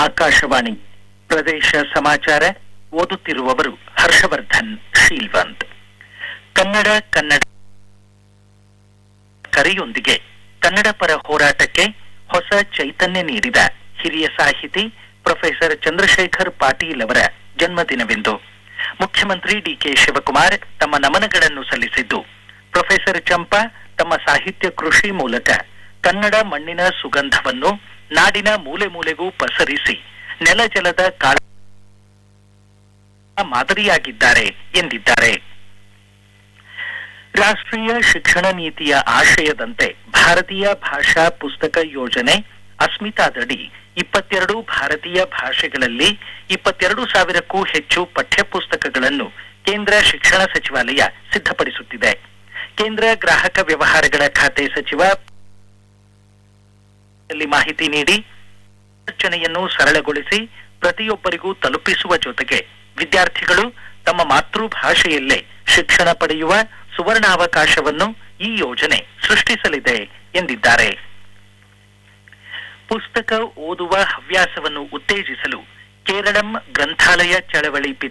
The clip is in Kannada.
ಆಕಾಶವಾಣಿ ಪ್ರದೇಶ ಸಮಾಚಾರ ಓದುತ್ತಿರುವವರು ಹರ್ಷವರ್ಧನ್ ಶೀಲ್ವಂತ್. ಕನ್ನಡ ಕರೆಯೊಂದಿಗೆ ಕನ್ನಡ ಪರ ಹೋರಾಟಕ್ಕೆ ಹೊಸ ಚೈತನ್ಯ ನೀಡಿದ ಹಿರಿಯ ಸಾಹಿತಿ ಪ್ರೊಫೆಸರ್ ಚಂದ್ರಶೇಖರ್ ಪಾಟೀಲ್ ಅವರ ಜನ್ಮದಿನವೆಂದು ಮುಖ್ಯಮಂತ್ರಿ ಡಿಕೆ ಶಿವಕುಮಾರ್ ತಮ್ಮ ನಮನಗಳನ್ನು ಸಲ್ಲಿಸಿದ್ದು, ಪ್ರೊಫೆಸರ್ ಚಂಪಾ ತಮ್ಮ ಸಾಹಿತ್ಯ ಕೃಷಿ ಮೂಲಕ ಕನ್ನಡ ಮಣ್ಣಿನ ಸುಗಂಧವನ್ನು ನಾಡಿನ ಮೂಲೆ ಮೂಲೆಗೂ ಪಸರಿಸಿ ನೆಲಜಲದ ಕಾಳ ಮಾದರಿಯಾಗಿದ್ದಾರೆ ಎಂದಿದ್ದಾರೆ. ರಾಷ್ಟ್ರೀಯ ಶಿಕ್ಷಣ ನೀತಿಯ ಆಶಯದಂತೆ ಭಾರತೀಯ ಭಾಷಾ ಪುಸ್ತಕ ಯೋಜನೆ ಅಸ್ಮಿತಾದಡಿ 22 ಭಾರತೀಯ ಭಾಷೆಗಳಲ್ಲಿ 22,000ಕ್ಕೂ ಹೆಚ್ಚು ಪಠ್ಯಪುಸ್ತಕಗಳನ್ನು ಕೇಂದ್ರ ಶಿಕ್ಷಣ ಸಚಿವಾಲಯ ಸಿದ್ಧಪಡಿಸುತ್ತಿದೆ. ಕೇಂದ್ರ ಗ್ರಾಹಕ ವ್ಯವಹಾರಗಳ ಖಾತೆ ಸಚಿವ ಮಾಹಿತಿ ನೀಡಿ ರಚನೆಯನ್ನು ಸರಳಗೊಳಿಸಿ ಪ್ರತಿಯೊಬ್ಬರಿಗೂ ತಲುಪಿಸುವ ಜೊತೆಗೆ ವಿದ್ಯಾರ್ಥಿಗಳು ತಮ್ಮ ಮಾತೃಭಾಷೆಯಲ್ಲೇ ಶಿಕ್ಷಣ ಪಡೆಯುವ ಸುವರ್ಣಾವಕಾಶವನ್ನು ಈ ಯೋಜನೆ ಸೃಷ್ಟಿಸಲಿದೆ ಎಂದಿದ್ದಾರೆ. ಪುಸ್ತಕ ಓದುವ ಹವ್ಯಾಸವನ್ನು ಉತ್ತೇಜಿಸಲು ಕೇರಳಂ ಗ್ರಂಥಾಲಯ ಚಳವಳಿ